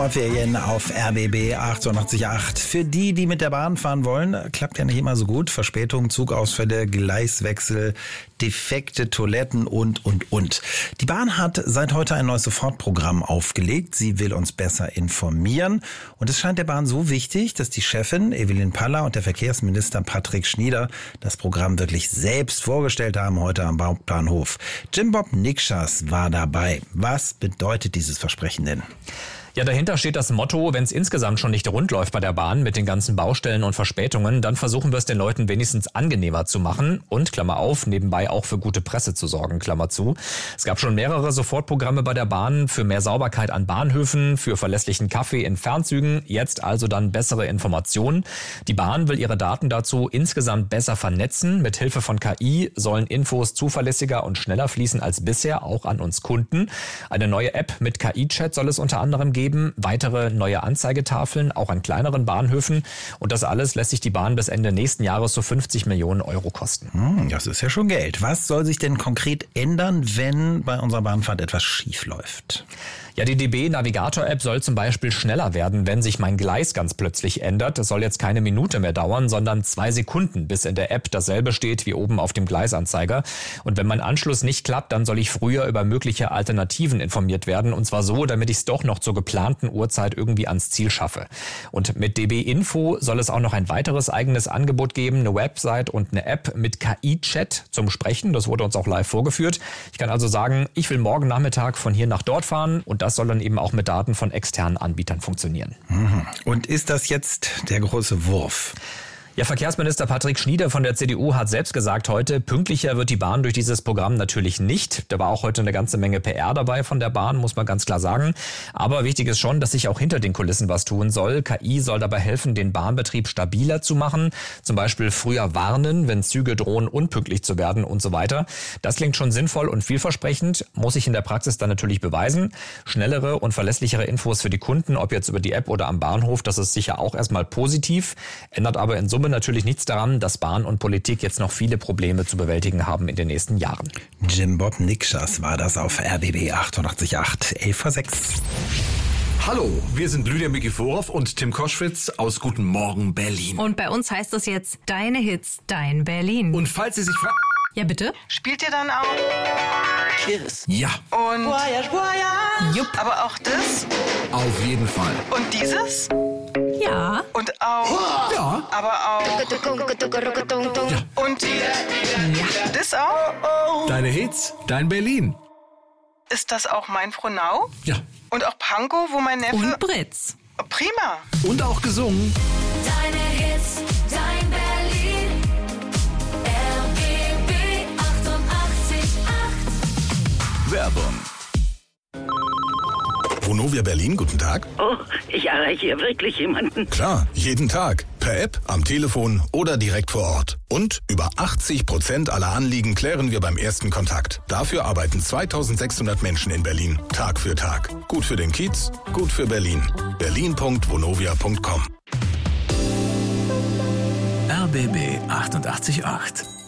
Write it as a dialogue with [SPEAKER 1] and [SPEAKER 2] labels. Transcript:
[SPEAKER 1] Ferien auf RBB 88.8. Für die mit der Bahn fahren wollen, klappt ja nicht immer so gut. Verspätungen, Zugausfälle, Gleiswechsel, defekte Toiletten und. Die Bahn hat seit heute ein neues Sofortprogramm aufgelegt. Sie will uns besser informieren. Und es scheint der Bahn so wichtig, dass die Chefin Evelyn Paller und der Verkehrsminister Patrick Schnieder das Programm wirklich selbst vorgestellt haben heute am Hauptbahnhof. Jim-Bob Nikschas war dabei. Was bedeutet dieses Versprechen denn?
[SPEAKER 2] Ja, dahinter steht das Motto, wenn es insgesamt schon nicht rund läuft bei der Bahn mit den ganzen Baustellen und Verspätungen, dann versuchen wir es den Leuten wenigstens angenehmer zu machen und, Klammer auf, nebenbei auch für gute Presse zu sorgen, Klammer zu. Es gab schon mehrere Sofortprogramme bei der Bahn für mehr Sauberkeit an Bahnhöfen, für verlässlichen Kaffee in Fernzügen, jetzt also dann bessere Informationen. Die Bahn will ihre Daten dazu insgesamt besser vernetzen. Mit Hilfe von KI sollen Infos zuverlässiger und schneller fließen als bisher, auch an uns Kunden. Eine neue App mit KI-Chat soll es unter anderem geben, weitere neue Anzeigetafeln, auch an kleineren Bahnhöfen. Und das alles lässt sich die Bahn bis Ende nächsten Jahres so 50 Millionen Euro kosten.
[SPEAKER 1] Das ist ja schon Geld. Was soll sich denn konkret ändern, wenn bei unserer Bahnfahrt etwas schief läuft?
[SPEAKER 2] Ja, die DB Navigator-App soll zum Beispiel schneller werden, wenn sich mein Gleis ganz plötzlich ändert. Es soll jetzt keine Minute mehr dauern, sondern 2 Sekunden, bis in der App dasselbe steht wie oben auf dem Gleisanzeiger. Und wenn mein Anschluss nicht klappt, dann soll ich früher über mögliche Alternativen informiert werden. Und zwar so, damit ich es doch noch zur geplanten Uhrzeit irgendwie ans Ziel schaffe. Und mit DB Info soll es auch noch ein weiteres eigenes Angebot geben, eine Website und eine App mit KI-Chat zum Sprechen. Das wurde uns auch live vorgeführt. Ich kann also sagen, ich will morgen Nachmittag von hier nach dort fahren und das soll dann eben auch mit Daten von externen Anbietern funktionieren.
[SPEAKER 1] Und ist das jetzt der große Wurf?
[SPEAKER 2] Ja, Verkehrsminister Patrick Schnieder von der CDU hat selbst gesagt heute, pünktlicher wird die Bahn durch dieses Programm natürlich nicht. Da war auch heute eine ganze Menge PR dabei von der Bahn, muss man ganz klar sagen. Aber wichtig ist schon, dass sich auch hinter den Kulissen was tun soll. KI soll dabei helfen, den Bahnbetrieb stabiler zu machen. Zum Beispiel früher warnen, wenn Züge drohen, unpünktlich zu werden und so weiter. Das klingt schon sinnvoll und vielversprechend, muss sich in der Praxis dann natürlich beweisen. Schnellere und verlässlichere Infos für die Kunden, ob jetzt über die App oder am Bahnhof, das ist sicher auch erstmal positiv, ändert aber in Summe natürlich nichts daran, dass Bahn und Politik jetzt noch viele Probleme zu bewältigen haben in den nächsten Jahren.
[SPEAKER 1] Jim-Bob Nikschas war das auf RBB 88.8, 11:06.
[SPEAKER 3] Hallo, wir sind Lydia Mikiforov und Tim Koschwitz aus Guten Morgen Berlin.
[SPEAKER 4] Und bei uns heißt das jetzt Deine Hits, Dein Berlin.
[SPEAKER 3] Und falls Sie sich fragen...
[SPEAKER 4] Ja, bitte?
[SPEAKER 5] Spielt ihr dann auch
[SPEAKER 3] Kiss? Ja.
[SPEAKER 5] Und
[SPEAKER 4] Voyage, Voyage. Jupp.
[SPEAKER 5] Aber auch das?
[SPEAKER 3] Auf jeden Fall.
[SPEAKER 5] Und dieses?
[SPEAKER 4] Ja.
[SPEAKER 5] Und auch?
[SPEAKER 3] Ja.
[SPEAKER 5] Aber auch?
[SPEAKER 3] Ja.
[SPEAKER 5] Und das auch?
[SPEAKER 3] Deine Hits, dein Berlin.
[SPEAKER 5] Ist das auch mein Frohnau?
[SPEAKER 3] Ja.
[SPEAKER 5] Und auch Pankow, wo mein Neffe...
[SPEAKER 4] Und Britz.
[SPEAKER 5] Oh, prima.
[SPEAKER 3] Und auch gesungen.
[SPEAKER 6] Deine Hits, dein Berlin, RBB 88.8.
[SPEAKER 7] Werbung. Vonovia Berlin, guten Tag.
[SPEAKER 8] Oh, ich erreiche hier wirklich jemanden.
[SPEAKER 7] Klar, jeden Tag. Per App, am Telefon oder direkt vor Ort. Und über 80% aller Anliegen klären wir beim ersten Kontakt. Dafür arbeiten 2600 Menschen in Berlin, Tag für Tag. Gut für den Kiez, gut für Berlin. berlin.vonovia.com.
[SPEAKER 9] RBB 88.8